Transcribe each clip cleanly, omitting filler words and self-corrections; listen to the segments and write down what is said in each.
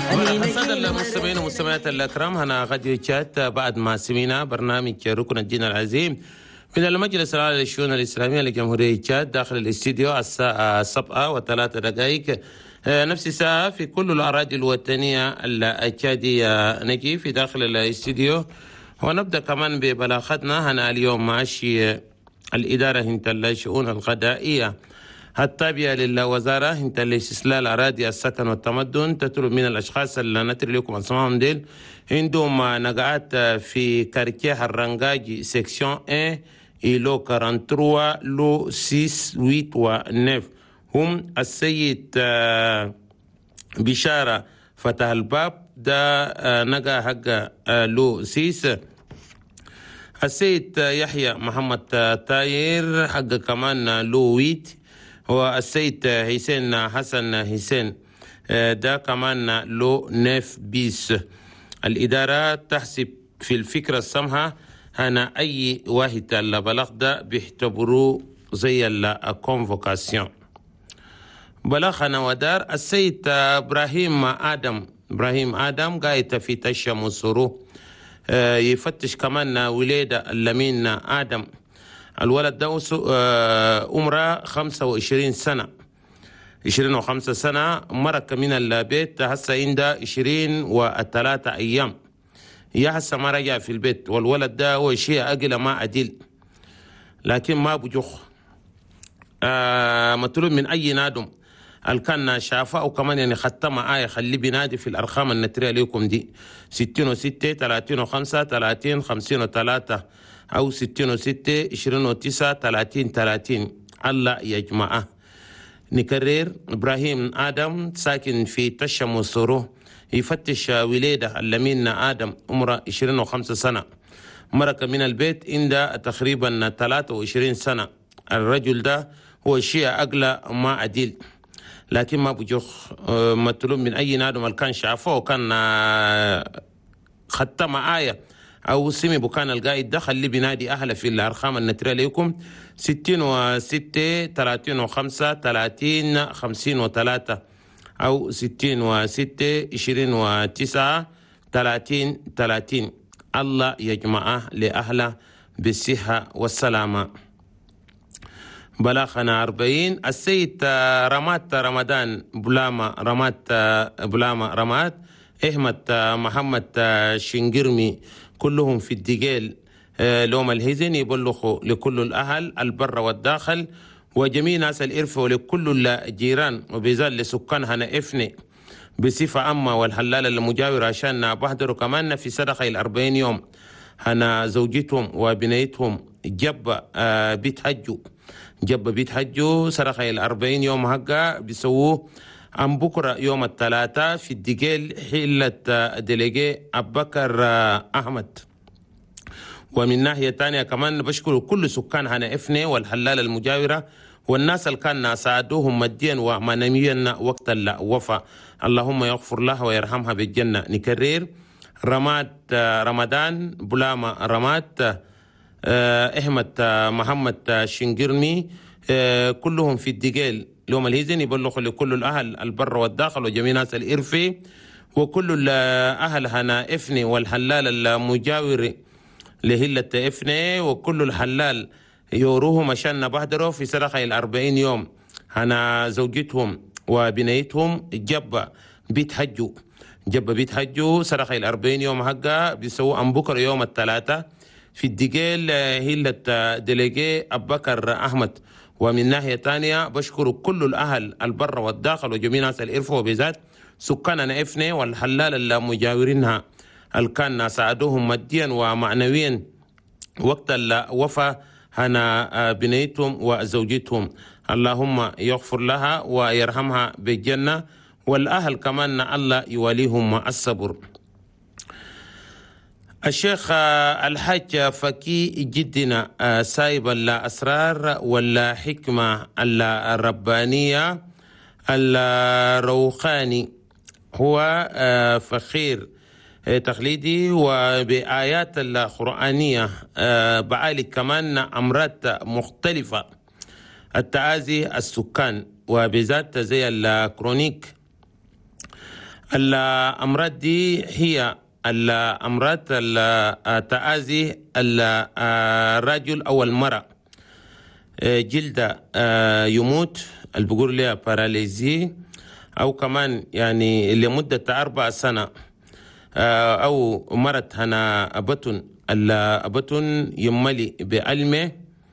حسد المستمعين والمستمعات الأكرام، هنا غادي تشات بعد ما سمينا برنامج ركن الدين العظيم من المجلس العالي للشؤون الإسلامية لجمهورية تشاد داخل الاستديو الساعة 7:03 نفس الساعة في كل الأراضي الوطنية التشادية. نجي في داخل الاستديو ونبدأ كمان ببلاغتنا. هنا اليوم ماشي الإدارة هنت الشؤون الغذائية التابعة للوزارة هنت لاستسلال أراضي السكن والتمدن تطلب من الأشخاص اللي نتري لكم أسمائهم ديل عندهم نقاط في كارتيه الرنجاجي سيكسيون 1 إلو 43 لو 6 8 و 9 هم السيد بشارة فتح الباب ده نقا حق لو 6، السيد يحيى محمد طاير حق كمان لو 8، والسيد حسين حسن حسين ده كمان لو 9 بيس. الإدارة تحسب في الفكرة السمحة هنا أي واحد اللي بلغ ده بيعتبروه زي الكونفوكاسيون. بلغنا ودار السيد إبراهيم آدم قايت في تشم وسرو يفتش كمان ولادة اللمين آدم. الولد ده عمره 25 سنة 25 سنة، مرك من البيت هسه عنده 23 أيام، يا هسه ما رجع في البيت، والولد ده هو شيء أقل ما عدل لكن ما بجخ. مطلوب من أي نادم الكان شافه وكمان يعني ختم آية خلي بنادي في الأرقام النترية لكم دي 66 35 30 53 أو 66 29 30 30. الله يا جماعة نكرر. إبراهيم آدم ساكن في تشم وسورو يفتش ولادة اللمين آدم عمره 25 سنة، مرك من البيت عنده تقريبا 23 سنة. الرجل ده هو شيء أقل ما عديل لكن ما بجوخ. مطلوب من أي نادم كان شافه وكان ختم آية أو سمي بكان القائد ده خلي بنادي أهله في الأرقام النترية لكم 66 35 30 53 أو 66 29 30 30. الله يا جماعة لأهله بالصحة والسلامة. بلاغنا 40 السيد رمات رمضان رمات أحمد محمد شنقرمي كلهم في الدقيل لوم الهزن يبلغوا لكل الأهل البر والداخل وجميع ناس الإرف ولكل الجيران وبذل لسكان هنا إفني بصفة عامة والحلال المجاور عشان بحضروا كمان في صدقة 40 يوم. هنا زوجتهم وبنيتهم جب بيت حجو صدقة 40 يوم حقا بيسووه عن بكرة يوم الثلاثاء في الدقيل حلة ديليجي أبكر أحمد. ومن ناحية تانية كمان بشكر كل سكان هنا إفني والحلال المجاورة والناس اللي كان ساعدوهم ماديا ومعنويا وقت الوفاة. اللهم يغفر لها ويرحمها بالجنة. نكرر رمضان بلامة رمات أحمد محمد شنقرمي كلهم في الدقيل اليوم الهيزن يبلغوا لكل الأهل البر والداخل وجميع ناس الإرفي وكل الأهل هنا إفني والحلال المجاور لهلة إفني وكل الحلال يوروهم عشان بحضروا في صدقة 40 يوم. هنا زوجتهم وبنيتهم جب بيت حجو صدقة 40 يوم حقا بيسووا عن بكرة يوم الثلاثاء في الدقيل هلة ديليجي أبكر أحمد. ومن ناحية تانية بشكر كل الأهل البر والداخل وجميع ناس الإرف وبذات سكاننا إفني والحلال المجاورينها الكان ساعدوهم ماديا ومعنويا وقت الوفاة هنا بنيتهم وزوجتهم. اللهم يغفر لها ويرحمها بالجنة والأهل كمان الله يوليهم الصبر. الشيخ الحاج فكي جدنا سايب الأسرار والحكمة الربانية الروخاني هو فخير تقليدي وبآيات القرآنية بعالج كمان أمراض مختلفة التعازي السكان وبذات زي الكرونيك الأمراض دي هي الأمراض التآذي الرجل أو المرأة، جلد يموت اللي بيقول لها باراليزي، أو كمان يعني لمدة 4 سنة، أو مرض هنا بطن يملي بألمة،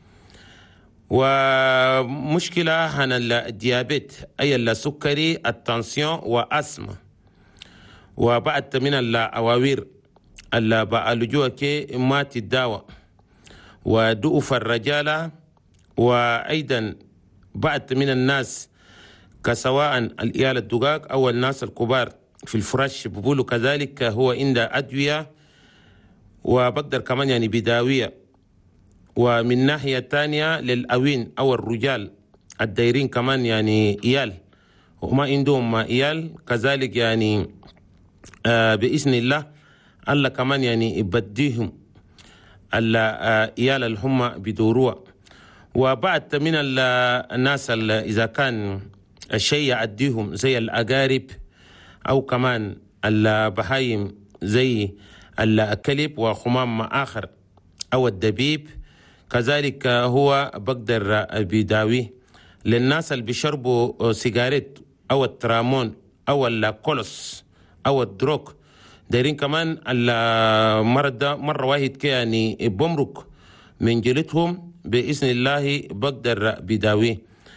ومشكلة هنا الديابيت أي السكري، التنسيون وأسمة، وبعد من الأواوير اللي بقالجوها كي ما تداوى، ودؤف الرجالة، وأيضا بعد من الناس كسواء الإيال الدقاق أو الناس الكبار في الفرش بقولوا كذلك هو عنده أدوية، وبقدر كمان يعني بداوية. ومن ناحية تانية للأوين أو الرجال الدايرين كمان يعني إيال وما عندهم إيال كذلك يعني بإذن الله كمان يعني يبديهم الإيال اللي هم بدوروا. وبعد من الناس اللي إذا كان الشيء يعديهم زي الأقارب أو كمان البهايم زي الكلب وخمام آخر أو الدبيب كذلك هو بقدر بيداويه. للناس اللي بيشربوا سيجاريت أو الترامون أو الكولوس أو الدروك دايرين كمان المرض ده مرة واحد كي يعني بمرك من جلدهم بإذن الله بقدر بيداويه.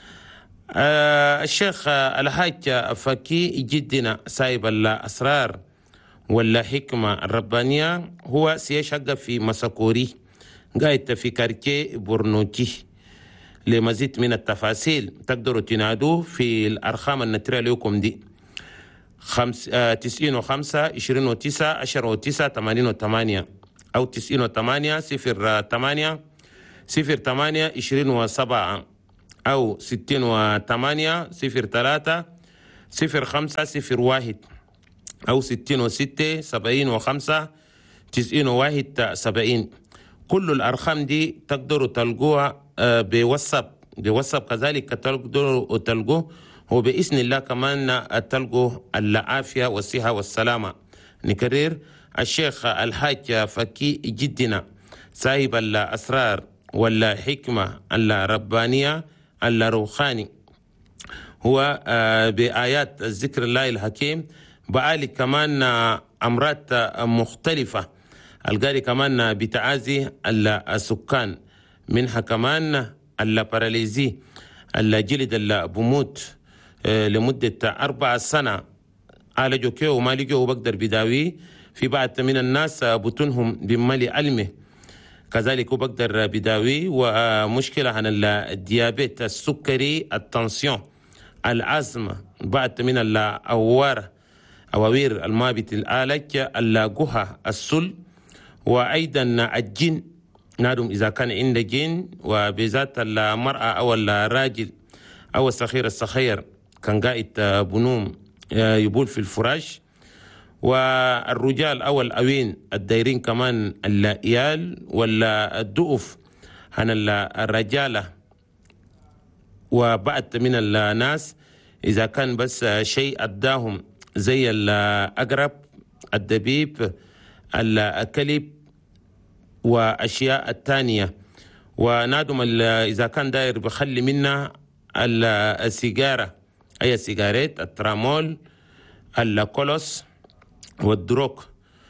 الشيخ الحاج فكي جدنا سايب الأسرار ولا حكمة الربانية هو سيشق في مساكوري قايد في كاركي بورنوتي. لمزيد من التفاصيل تقدروا تنادوه في الأرقام النترية لكم دي 95 29 10 88 أو 98 08 08 27 أو 68 03 05 01 أو 66 75 91 70. كل الأرقام دي تقدروا تلقوها بواتساب كذلك تقدروا تلقوه، وبإذن الله كمان تلقوا العافية والصحة والسلامة. نكرر الشيخ الحاج فكي جدنا صاحب الأسرار والحكمة الربانية الروحاني هو بآيات ذكر الله الحكيم بآلي كمان أمراض مختلفة القاري كمان بتعازي السكان، منها كمان الباراليزي الجلد اللي بموت لمدة 4 سنة عالجوا كيه وما لقوا بقدر بداوي. في بعض من الناس بطنهم بمالي ألمه كذلك بقدر بداوي. ومشكلة عن الديابيت السكري التنسيون العزم بعد من أواوير المابت الآلج اللاقوها السل، وأيضا الجن نادم إذا كان عنده جن، وبذات المرأة أو الراجل أو الصغير كان قائد بنوم يبول في الفراش، والرجال أو الأوين الدايرين كمان الإيال ولا الدؤف عن الرجالة. وبعد من الناس إذا كان بس شيء أداهم زي الأقرب الدبيب الكلب وأشياء التانية. ونادم إذا كان داير بخلي منها السيجارة أي السيجارات الترامول الكولوس والدروك،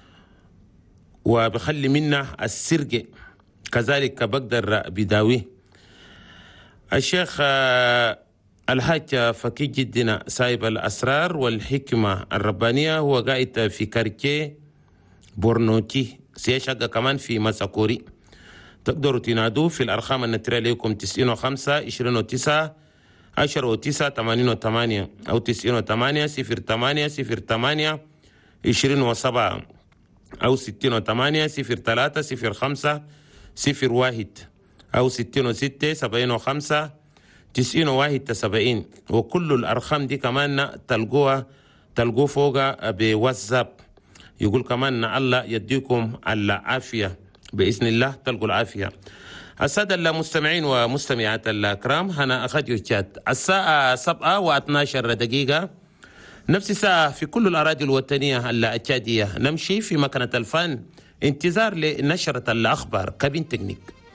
وبخلي منها السرقة كذلك بقدر بداويه. الشيخ الحاج فكي جدنا سايب الأسرار والحكمة الربانية هو قاعد في كاركي بورنوتي سيشاقة كمان في مساكوري. تقدروا تنادوه في الأرقام النترية لكم 95 29 10 88 أو 98 08 08 27 أو 68 03 05 01 أو 66 75 91 وكل الأرقام دي كمان تلقوه فوق بواتساب. يقول كمان الله يديكم العافية بإذن الله، تلقوا العافية. السادة المستمعين ومستمعات الكرام، أنا أخذ يوتشات الساعة 7:12 نفس الساعة في كل الأراضي الوطنية التشادية نمشي في مكنة الفن انتظار لنشرة الأخبار كابين تكنيك.